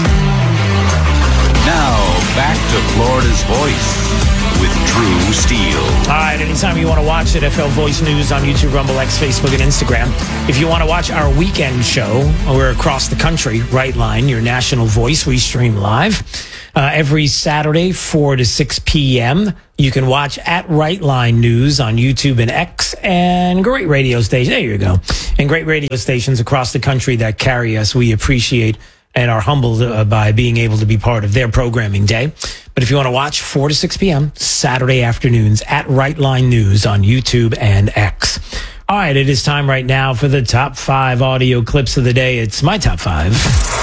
Now, back to Florida's Voice with Drew Steele. All right, anytime you want to watch N F L Voice News on YouTube, Rumble, X, Facebook, and Instagram. If you want to watch our weekend show, we're across the country, Right Line, your national voice. We stream live uh, every Saturday, four to six p.m. You can watch at Right Line News on YouTube and X, and great radio stations. There you go. And great radio stations across the country that carry us. We appreciate and are humbled uh, by being able to be part of their programming day. But if you want to watch, four to six p.m. Saturday afternoons at Right Line News on YouTube and X. All right, it is time right now for the top five audio clips of the day. It's my top five.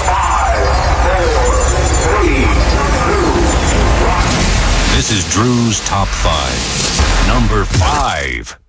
This is Drew's top five. Number five.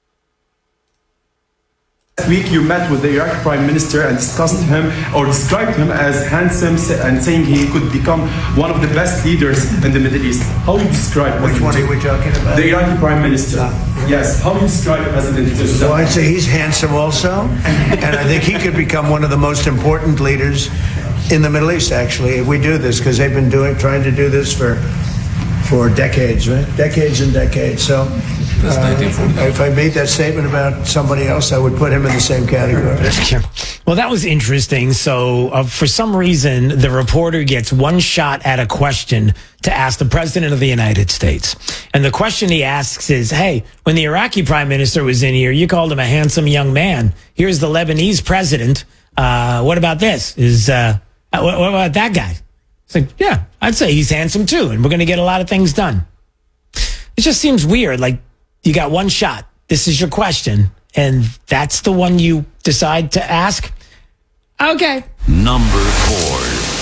Last week you met with the Iraqi Prime Minister and discussed him or described him as handsome and saying he could become one of the best leaders in the Middle East. How do you describe Which one are we talking about? The Iraqi Prime Minister. Uh, yes. How do you describe President? So I'd say he's handsome also, and I think he could become one of the most important leaders in the Middle East, actually, if we do this, because they've been doing trying to do this for for decades, right? Decades and decades. So uh, if I made that statement about somebody else, I would put him in the same category. Well, that was interesting. So uh, for some reason, the reporter gets one shot at a question to ask the President of the United States. And the question he asks is, hey, when the Iraqi Prime Minister was in here, you called him a handsome young man. Here's the Lebanese president. Uh, what about this? Is uh, what, what about that guy? It's like, yeah, I'd say he's handsome too, and we're going to get a lot of things done. It just seems weird. Like, you got one shot. This is your question, and that's the one you decide to ask? Okay. Number four.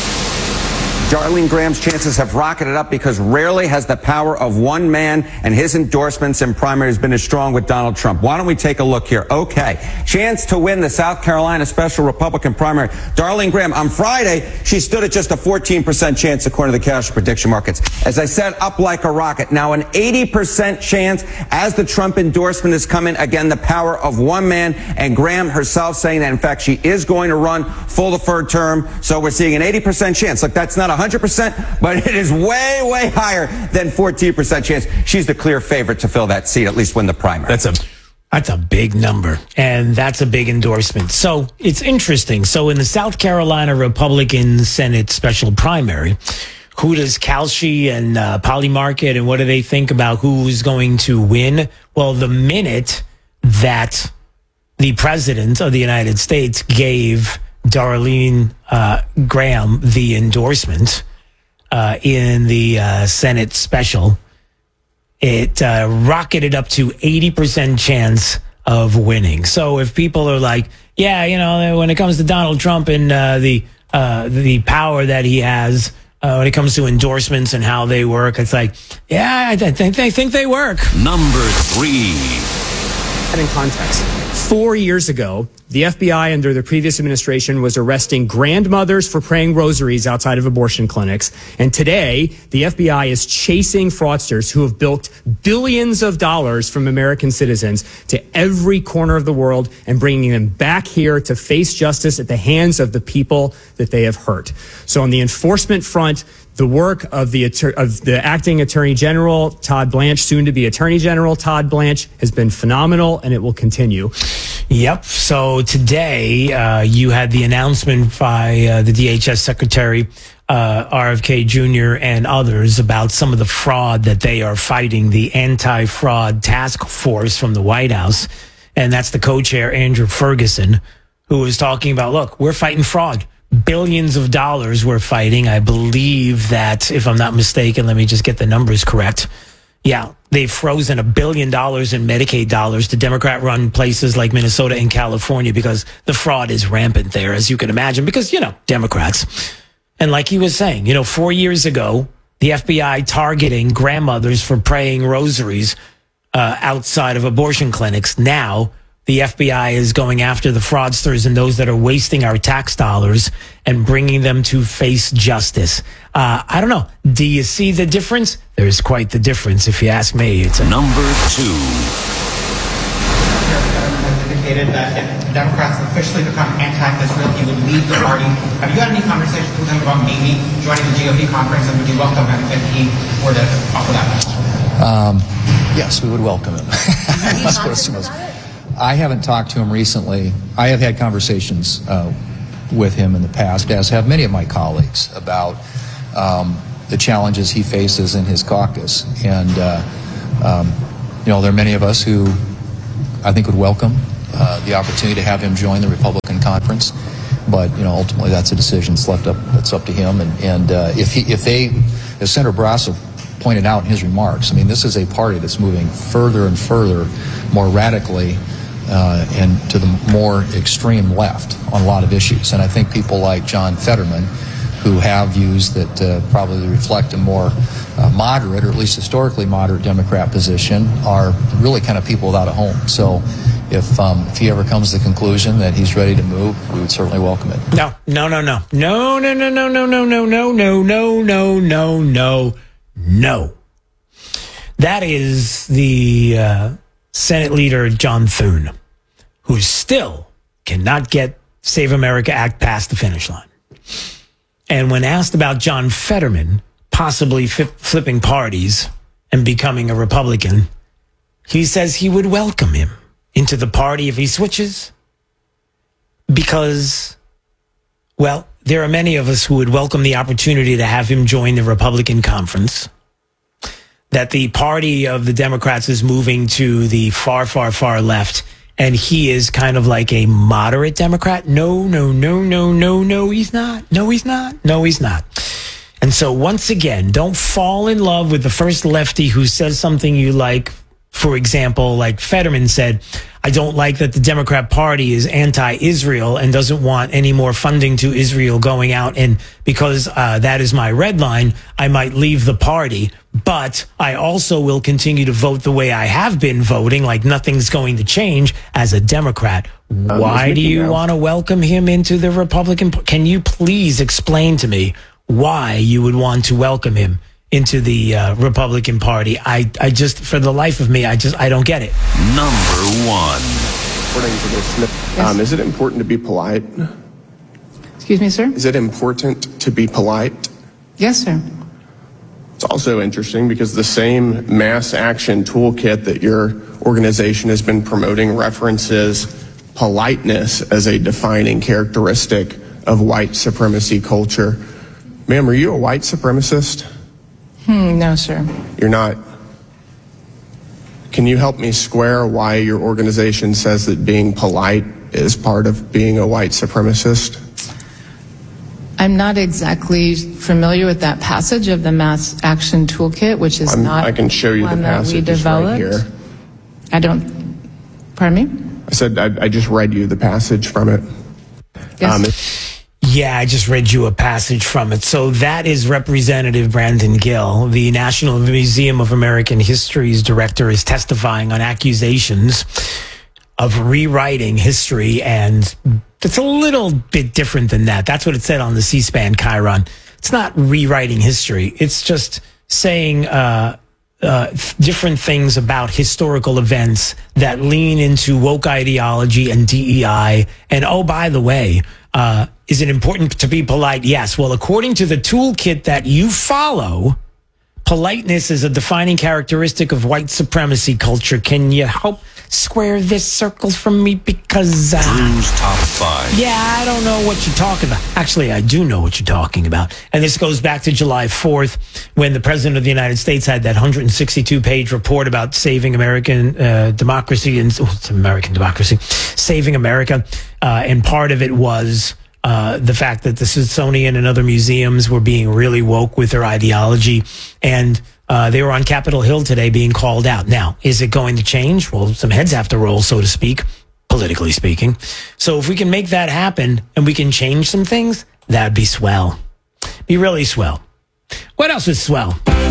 Darlene Graham's chances have rocketed up because rarely has the power of one man and his endorsements in primaries been as strong with Donald Trump. Why don't we take a look here? Okay. Chance to win the South Carolina special Republican primary. Darlene Graham, on Friday, she stood at just a fourteen percent chance according to the cash prediction markets. As I said, up like a rocket. Now an eighty percent chance as the Trump endorsement is coming. Again, the power of one man, and Graham herself saying that, in fact, she is going to run full deferred term. So we're seeing an eighty percent chance. Look, that's not one hundred percent, but it is way, way higher than fourteen percent chance. She's the clear favorite to fill that seat, at least win the primary. That's a That's a big number, and that's a big endorsement. So it's interesting. So in the South Carolina Republican Senate special primary, who does Kalshi and uh, Polymarket, and what do they think about who's going to win? Well, the minute that the president of the United States gave Darlene uh, Graham the endorsement uh, in the uh, Senate special, it uh, rocketed up to eighty percent chance of winning. So if people are like, yeah, you know, when it comes to Donald Trump and uh, the uh, the power that he has, uh, when it comes to endorsements and how they work, it's like, yeah, I think they think they work. Number three. In context, four years ago, the F B I under the previous administration was arresting grandmothers for praying rosaries outside of abortion clinics. And today, the F B I is chasing fraudsters who have bilked billions of dollars from American citizens to every corner of the world and bringing them back here to face justice at the hands of the people that they have hurt. So on the enforcement front, the work of the of the acting Attorney General, Todd Blanche, soon to be Attorney General Todd Blanche, has been phenomenal, and it will continue. Yep. So today, uh, you had the announcement by uh, the D H S Secretary, uh, R F K Junior and others about some of the fraud that they are fighting, the anti-fraud task force from the White House. And that's the co-chair, Andrew Ferguson, who was talking about, look, we're fighting fraud. Billions of dollars we're fighting. I believe that, if I'm not mistaken, let me just get the numbers correct. Yeah, they've frozen a billion dollars in Medicaid dollars to Democrat-run places like Minnesota and California because the fraud is rampant there, as you can imagine, because, you know, Democrats. And like he was saying, you know, four years ago, the F B I targeting grandmothers for praying rosaries uh, outside of abortion clinics. Now, the F B I is going after the fraudsters and those that are wasting our tax dollars and bringing them to face justice. Uh, I don't know. Do you see the difference? There's quite the difference, if you ask me. It's a number two. Indicated that if Democrats officially become anti-Israel, he would leave the party. Have you had any conversations with him about maybe joining the G O P conference, and would you welcome him if he were to offer that? Um, yes, we would welcome him. That's first and most. I haven't talked to him recently. I have had conversations uh, with him in the past, as have many of my colleagues, about um, the challenges he faces in his caucus. And, uh, um, you know, there are many of us who I think would welcome uh, the opportunity to have him join the Republican conference. But, you know, ultimately that's a decision that's left up, that's up to him. And, and uh, if, he, if they, as Senator Barrasso pointed out in his remarks, I mean, this is a party that's moving further and further, more radically, uh, and to the more extreme left on a lot of issues. And I think people like John Fetterman, who have views that uh, probably reflect a more uh, moderate, or at least historically moderate Democrat position, are really kind of people without a home. So if um, if he ever comes to the conclusion that he's ready to move, we would certainly welcome it. No, no, no, no. No, no, no, no, no, no, no, no, no, no, no, no, no, no. That is the uh, Senate leader, John Thune, who still cannot get Save America Act past the finish line. And when asked about John Fetterman possibly fi- flipping parties and becoming a Republican, he says he would welcome him into the party if he switches. Because, well, there are many of us who would welcome the opportunity to have him join the Republican conference. That the party of the Democrats is moving to the far, far, far left, and he is kind of like a moderate Democrat. No, no, no, no, no, no, he's not. No, he's not. No, he's not. And so once again, don't fall in love with the first lefty who says something you like. For example, like Fetterman said, I don't like that the Democrat Party is anti-Israel and doesn't want any more funding to Israel going out. And because uh, that is my red line, I might leave the party. But I also will continue to vote the way I have been voting, like nothing's going to change as a Democrat. Um, Why do you want to welcome him into the Republican? Can you please explain to me why you would want to welcome him into the uh, Republican Party? I, I just, for the life of me, I just, I don't get it. Number one. According to this, yes. um, is it important to be polite? Excuse me, sir? Is it important to be polite? Yes, sir. It's also interesting because the same mass action toolkit that your organization has been promoting references politeness as a defining characteristic of white supremacy culture. Ma'am, are you a white supremacist? Hmm, no, sir. You're not. Can you help me square why your organization says that being polite is part of being a white supremacist? I'm not exactly familiar with that passage of the Mass Action Toolkit, which is I'm, not I can show you the passage right here. I don't, pardon me? I said I, I just read you the passage from it. Yes. Um, Yeah, I just read you a passage from it. So that is Representative Brandon Gill, the National Museum of American History's director, is testifying on accusations of rewriting history. And it's a little bit different than that. That's what it said on the C-SPAN Chiron. It's not rewriting history. It's just saying uh, uh, different things about historical events that lean into woke ideology and D E I. And oh, by the way, uh, is it important to be polite? Yes. Well, according to the toolkit that you follow, politeness is a defining characteristic of white supremacy culture. Can you help square this circle from me? Because uh, Drew's top five. Yeah, I don't know what you're talking about. Actually, I do know what you're talking about. And this goes back to July fourth, when the President of the United States had that one hundred sixty-two page report about saving American uh, democracy and oh, it's American democracy, saving America. Uh, and part of it was uh, the fact that the Smithsonian and other museums were being really woke with their ideology. And Uh, they were on Capitol Hill today being called out. Now, is it going to change? Well, some heads have to roll, so to speak, politically speaking. So if we can make that happen and we can change some things, that'd be swell. Be really swell. What else is swell?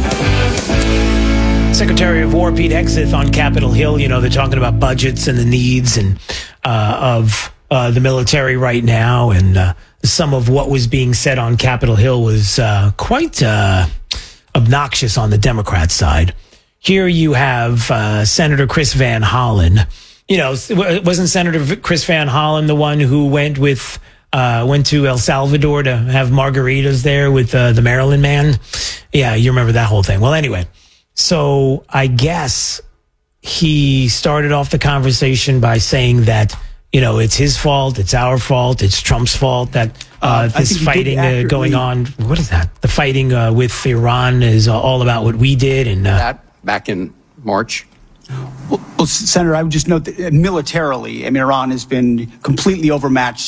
Secretary of War Pete Hegseth on Capitol Hill, you know, they're talking about budgets and the needs and uh, of uh, the military right now. And uh, some of what was being said on Capitol Hill was uh, quite... Uh, obnoxious on the Democrat side. Here you have uh, Senator Chris Van Hollen. You know, wasn't Senator Chris Van Hollen the one who went with Uh, went to El Salvador to have margaritas there with uh, the Maryland man. Yeah, you remember that whole thing. Well, anyway, so I guess he started off the conversation by saying that, you know, it's his fault, it's our fault, it's Trump's fault that uh, Uh, I this think he fighting did uh, going on. What is that? The fighting uh, with Iran is uh, all about what we did. And uh, that back in March. Well, well, Senator, I would just note that uh, militarily, I mean, Iran has been completely overmatched